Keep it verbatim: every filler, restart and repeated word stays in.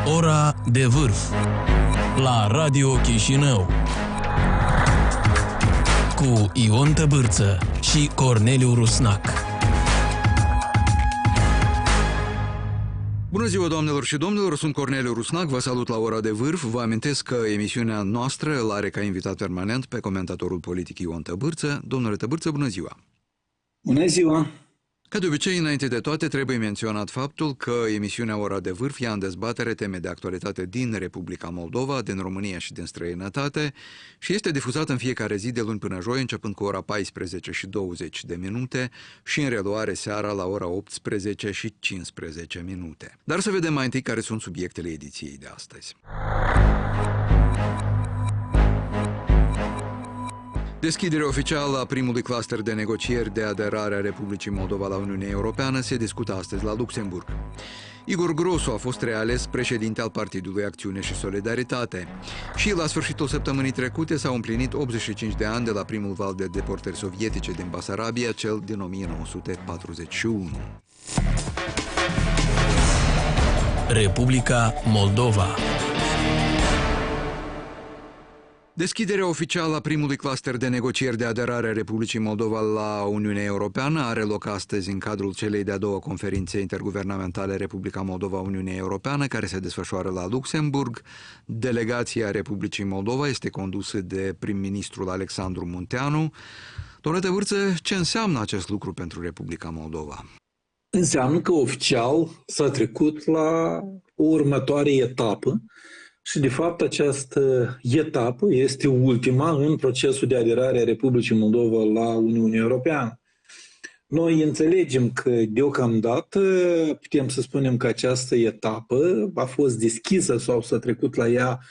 Ora de vârf la Radio Chișinău cu Ion Tăbârță și Corneliu Rusnac. Bună ziua, doamnelor și domnilor, sunt Corneliu Rusnac, vă salut la Ora de vârf. Vă amintesc că emisiunea noastră îl are ca invitat permanent pe comentatorul politic Ion Tăbârță. Domnule Tăbârță, bună ziua! Bună ziua! Ca de obicei, înainte de toate, trebuie menționat faptul că emisiunea Ora de vârf ia în dezbatere teme de actualitate din Republica Moldova, din România și din străinătate și este difuzată în fiecare zi de luni până joi, începând cu ora paisprezece și douăzeci de minute și în reluare seara la ora optsprezece și cincisprezece minute. Dar să vedem mai întâi care sunt subiectele ediției de astăzi. Deschiderea oficială a primului cluster de negocieri de aderare a Republicii Moldova la Uniunea Europeană se discută astăzi la Luxemburg. Igor Grosu a fost reales președinte al Partidului Acțiune și Solidaritate. Și la sfârșitul săptămânii trecute s-au împlinit optzeci și cinci de ani de la primul val de deportări sovietice din Basarabia, cel din o mie nouă sute patruzeci și unu. Republica Moldova. Deschiderea oficială a primului cluster de negocieri de aderare a Republicii Moldova la Uniunea Europeană are loc astăzi în cadrul celei de-a doua conferințe interguvernamentale Republica Moldova-Uniunea Europeană, care se desfășoară la Luxemburg. Delegația Republicii Moldova este condusă de prim-ministrul Alexandru Munteanu. Domnule Tăbârță, ce înseamnă acest lucru pentru Republica Moldova? Înseamnă că oficial s-a trecut la o următoare etapă. Și, de fapt, această etapă este ultima în procesul de aderare a Republicii Moldova la Uniunea Europeană. Noi înțelegem că, deocamdată, putem să spunem că această etapă a fost deschisă sau s-a trecut la ea